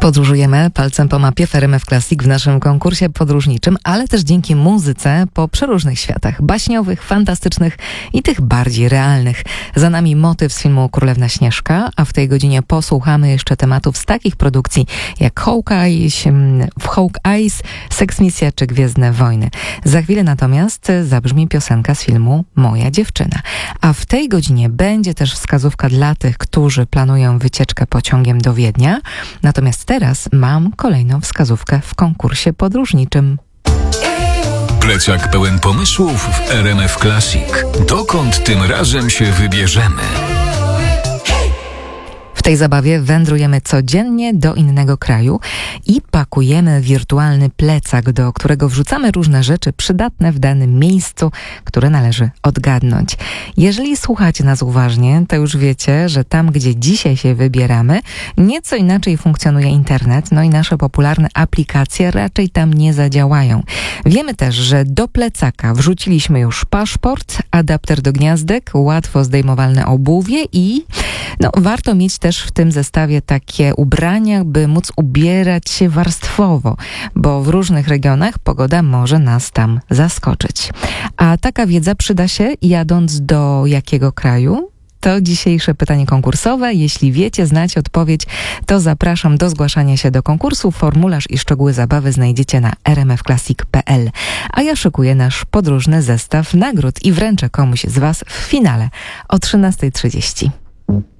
Podróżujemy palcem po mapie w RMF Classic w naszym konkursie podróżniczym, ale też dzięki muzyce po przeróżnych światach, baśniowych, fantastycznych i tych bardziej realnych. Za nami motyw z filmu Królewna Śnieżka, a w tej godzinie posłuchamy jeszcze tematów z takich produkcji jak Hawkeyes, Sex Misja czy Gwiezdne Wojny. Za chwilę natomiast zabrzmi piosenka z filmu Moja dziewczyna. A w tej godzinie będzie też wskazówka dla tych, którzy planują wycieczkę pociągiem do Wiednia. Natomiast teraz mam kolejną wskazówkę w konkursie podróżniczym. Plecak pełen pomysłów w RMF Classic. Dokąd tym razem się wybierzemy? W tej zabawie wędrujemy codziennie do innego kraju i pakujemy wirtualny plecak, do którego wrzucamy różne rzeczy przydatne w danym miejscu, które należy odgadnąć. Jeżeli słuchacie nas uważnie, to już wiecie, że tam, gdzie dzisiaj się wybieramy, nieco inaczej funkcjonuje internet, no i nasze popularne aplikacje raczej tam nie zadziałają. Wiemy też, że do plecaka wrzuciliśmy już paszport, adapter do gniazdek, łatwo zdejmowalne obuwie i warto mieć też w tym zestawie takie ubrania, by móc ubierać się warstwowo, bo w różnych regionach pogoda może nas tam zaskoczyć. A taka wiedza przyda się jadąc do jakiego kraju? To dzisiejsze pytanie konkursowe. Jeśli wiecie, znacie odpowiedź, to zapraszam do zgłaszania się do konkursu. Formularz i szczegóły zabawy znajdziecie na rmfclassic.pl. A ja szykuję nasz podróżny zestaw nagród i wręczę komuś z Was w finale o 13:30.